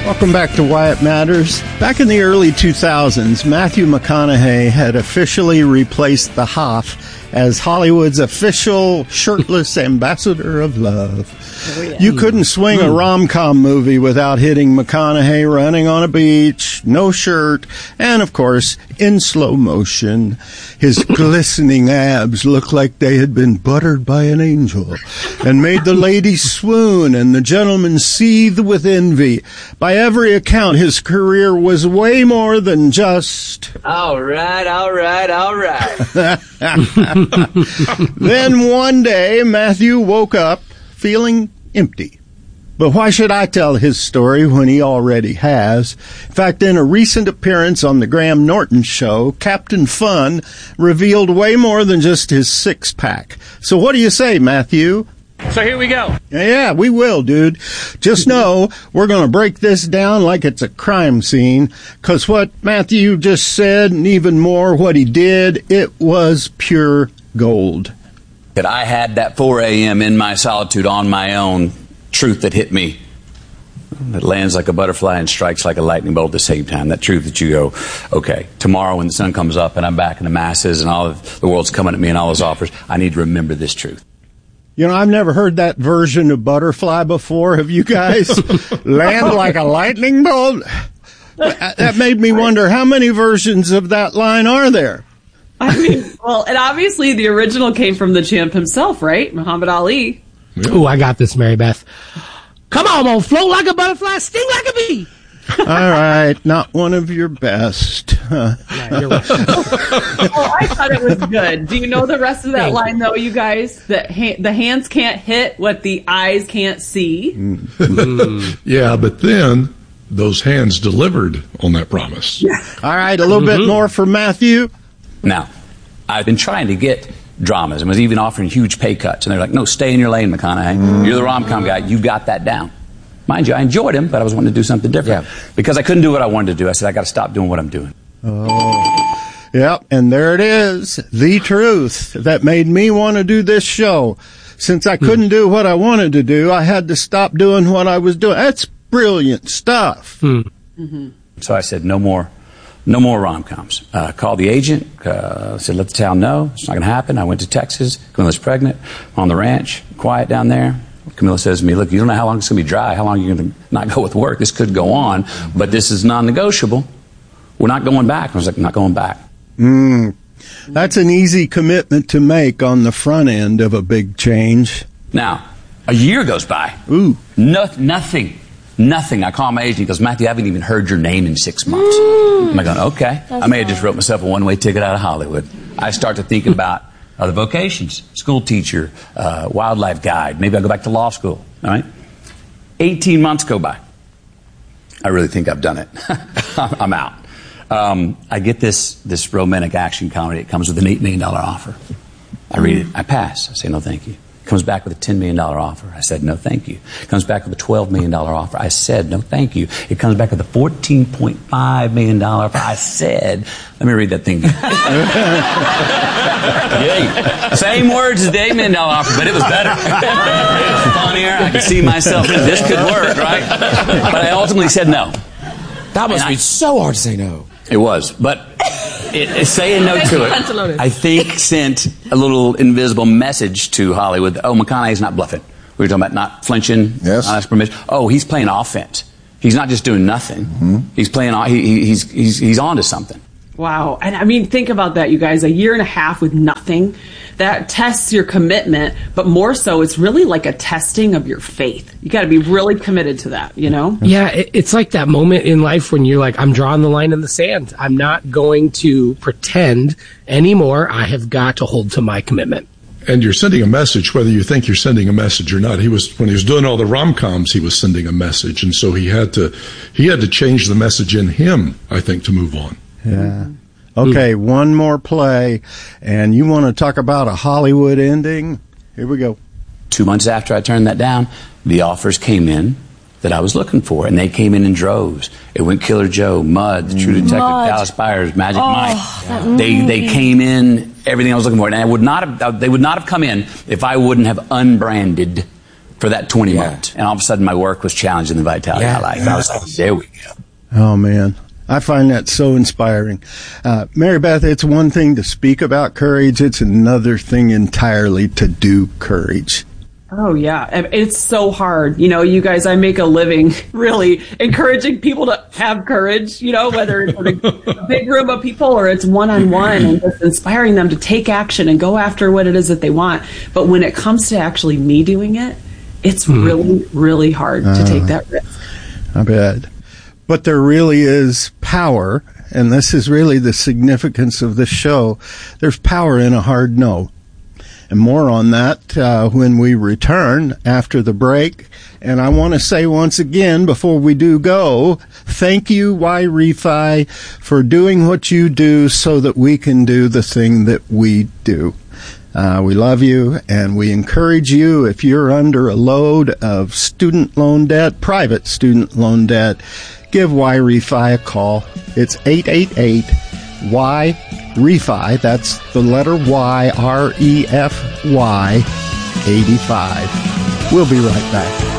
Welcome back to Why It Matters. Back in the early 2000s, Matthew McConaughey had officially replaced the Hoff as Hollywood's official shirtless ambassador of love. Oh, yeah. You couldn't swing a rom-com movie without hitting McConaughey running on a beach, no shirt, and, of course, in slow motion. His glistening abs looked like they had been buttered by an angel and made the ladies swoon and the gentlemen seethe with envy. By every account, his career was way more than just... All right. Then one day, Matthew woke up feeling empty. But why should I tell his story when he already has? In fact, in a recent appearance on the Graham Norton show, Captain Fun revealed way more than just his six-pack. So what do you say, Matthew? So here we go. Yeah, we will, dude. Just know we're going to break this down like it's a crime scene, because what Matthew just said, and even more what he did, it was pure gold. That I had that 4 a.m. in my solitude on my own truth that hit me. That lands like a butterfly and strikes like a lightning bolt at the same time. That truth that you go, okay, tomorrow when the sun comes up and I'm back in the masses and all of the world's coming at me and all those offers, I need to remember this truth. You know, I've never heard that version of Butterfly before. Have you guys? Land like a lightning bolt? That made me wonder, how many versions of that line are there? I mean, well, and obviously the original came from the champ himself, right? Muhammad Ali. Ooh, I got this, Mary Beth. Come on, won't float like a butterfly, sting like a bee. All right, not one of your best. Yeah, you're right. Oh, I thought it was good. Do you know the rest of that line, though, you guys? That the hands can't hit what the eyes can't see. Yeah, but then those hands delivered on that promise. Yeah. All right, a little bit more for Matthew. Now, I've been trying to get dramas and was even offering huge pay cuts. And they're like, no, stay in your lane, McConaughey. You're the rom-com guy. You got that down. Mind you, I enjoyed him, but I was wanting to do something different. Yeah. Because I couldn't do what I wanted to do. I said, I got to stop doing what I'm doing. Oh, yep. And there it is. The truth that made me want to do this show. Since I couldn't do what I wanted to do, I had to stop doing what I was doing. That's brilliant stuff. So I said, no more rom-coms. Called the agent, said, let the town know. It's not going to happen. I went to Texas. Camilla's pregnant. I'm on the ranch, quiet down there. Camilla says to me, look, you don't know how long it's going to be dry, how long you're going to not go with work. This could go on, but this is non-negotiable. We're not going back. I was like, not going back. That's an easy commitment to make on the front end of a big change. Now, a year goes by. Ooh. Nothing. I call my agent. He goes, Matthew, I haven't even heard your name in 6 months. I'm going, okay. I may have just wrote myself a one-way ticket out of Hollywood. I start to think about other vocations, school teacher, wildlife guide. Maybe I'll go back to law school. All right? 18 months go by. I really think I've done it. I'm out. I get this romantic action comedy. It comes with an $8 million offer. I read it. I pass. I say, no, thank you. Comes back with a $10 million offer. I said, no, thank you. Comes back with a $12 million offer. I said, no, thank you. It comes back with a $14.5 million offer. I said, let me read that thing. Yeah, same words as the $8 million offer, but it was better. It was funnier. I could see myself. This could work, right? But I ultimately said no. That must be so hard to say no. It was, but saying no to it, I think, sent a little invisible message to Hollywood. Oh, McConaughey's not bluffing. We were talking about not flinching, yes. Not asking permission. Oh, he's playing offense. He's not just doing nothing. He's playing. He's on to something. Wow. And I mean, think about that, you guys. A year and a half with nothing. That tests your commitment, but more so, it's really like a testing of your faith. You got to be really committed to that, you know? Yeah, it's like that moment in life when you're like, I'm drawing the line in the sand. I'm not going to pretend anymore. I have got to hold to my commitment. And you're sending a message, whether you think you're sending a message or not. When he was doing all the rom-coms, he was sending a message, and so he had to change the message in him, I think, to move on. Yeah. Okay, one more play, and you want to talk about a Hollywood ending? Here we go. 2 months after I turned that down, the offers came in that I was looking for, and they came in droves. It went Killer Joe, Mud, The True Detective, Dallas Buyers, Magic Mike. They came in, everything I was looking for, and they would not have come in if I wouldn't have unbranded for that 20 months. And all of a sudden, my work was challenged in the vitality of my life. And I was like, there we go. Oh, man. I find that so inspiring. Mary Beth, it's one thing to speak about courage. It's another thing entirely to do courage. Oh, yeah. It's so hard. You know, you guys, I make a living really encouraging people to have courage, you know, whether it's in a big room of people or it's one-on-one, and just inspiring them to take action and go after what it is that they want. But when it comes to actually me doing it, it's really, really hard to take that risk. I bet. But there really is power, and this is really the significance of this show. There's power in a hard no. And more on that when we return after the break. And I want to say once again, before we do go, thank you, YRefi, for doing what you do so that we can do the thing that we do. We love you, and we encourage you, if you're under a load of student loan debt, private student loan debt, give YRefi a call. It's 888-Y-REFI. That's the letter Y, REFY, 85. We'll be right back.